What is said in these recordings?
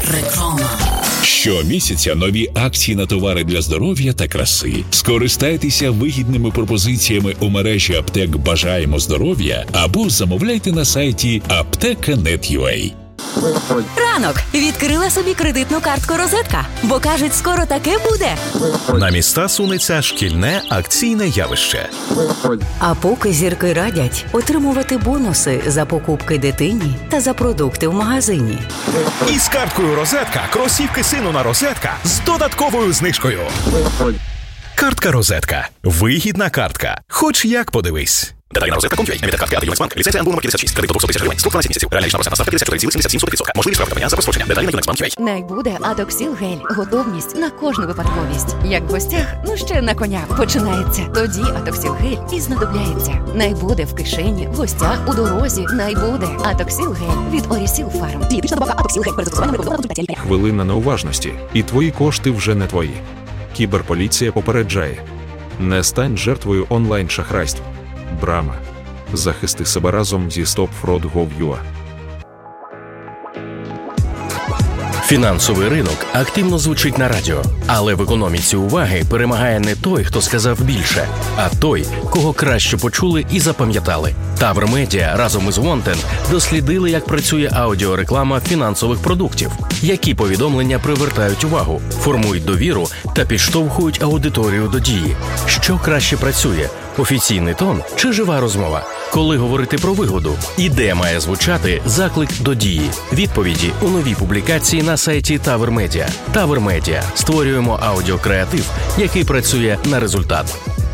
Реклама. Щомісяця нові акції на товари для здоров'я та краси. Скористайтеся вигідними пропозиціями у мережі аптек «Бажаємо здоров'я» або замовляйте на сайті apteka.net.ua. Ранок. Відкрила собі кредитну картку «Розетка», бо кажуть, скоро таке буде. На міста сунеться шкільне акційне явище. А поки зірки радять отримувати бонуси за покупки дитині та за продукти в магазині. І з карткою «Розетка» кросівки сину на «Розетка» з додатковою знижкою. Картка «Розетка». Вигідна картка. Хоч як подивись. Деталі на розетка.com.ua. Емітер картки Юнексбанк. Ліцензія НБУ номер 56. Кредит до 200 тисяч гривень. Строк 12 місяців. Реальна річна процентна ставка 54,77%. Можливість штрафування за прострочення. Деталі на Юнексбанк.ua. Найбуде Адоксіл гель. Готовність на кожну випадковість. Як в гостях, ще на коня починається. Тоді Адоксіл гель і знадобляється. Найбуде в кишені, в гостях, у дорозі. Найбуде Адоксіл гель від Орісіл Фарм. Дієтична добавка Адоксіл гель. Перед застосуванням рекомендовано на консультації лікаря. Хвилина неуважності, і твої кошти вже не твої. Кіберполіція попереджає. Не стань жертвою онлайн-шахрайств. Брама. Захисти себе разом зі StopFraud.gov.ua. Фінансовий ринок активно звучить на радіо, але в економіці уваги перемагає не той, хто сказав більше, а той, кого краще почули і запам'ятали. Тавр Медіа разом із Wanted дослідили, як працює аудіореклама фінансових продуктів, які повідомлення привертають увагу, формують довіру та підштовхують аудиторію до дії. Що краще працює – офіційний тон чи жива розмова? Коли говорити про вигоду? І де має звучати заклик до дії? Відповіді у новій публікації на сайті Тавр Медіа. Тавр Медіа. Створюємо аудіокреатив, який працює на результат.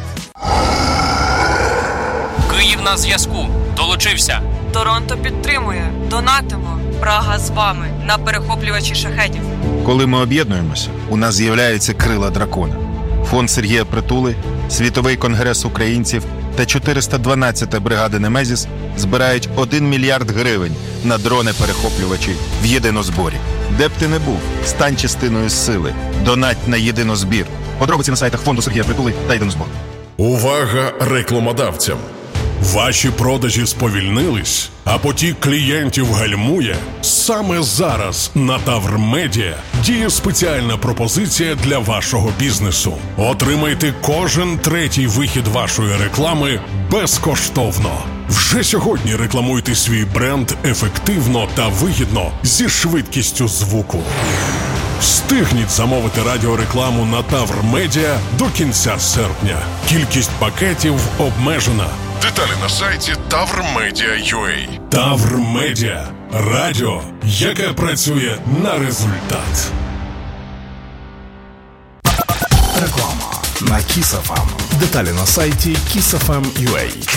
Київ на зв'язку. Долучився. Торонто підтримує. Донатимо. Прага з вами. На перехоплювачі шахедів. Коли ми об'єднуємося, у нас з'являються крила дракона. Фонд Сергія Притули, Світовий конгрес українців та 412-та бригада Немезіс збирають 1 мільярд гривень на дрони-перехоплювачі в єдинозборі. Де б ти не був, стань частиною сили. Донать на єдинозбір. Подробиці на сайтах Фонду Сергія Притули та єдинозбор. Увага рекламодавцям! Ваші продажі сповільнились, а потік клієнтів гальмує? Саме зараз на Тавр Медіа діє спеціальна пропозиція для вашого бізнесу. Отримайте кожен третій вихід вашої реклами безкоштовно. Вже сьогодні рекламуйте свій бренд ефективно та вигідно зі швидкістю звуку. Встигніть замовити радіорекламу на Тавр Медіа до кінця серпня. Кількість пакетів обмежена. Деталі на сайті tavrmedia.ua. Тавр Медіа. Радіо, яке працює на результат. Реклама на Kiss FM. Деталі на сайті kissfm.ua.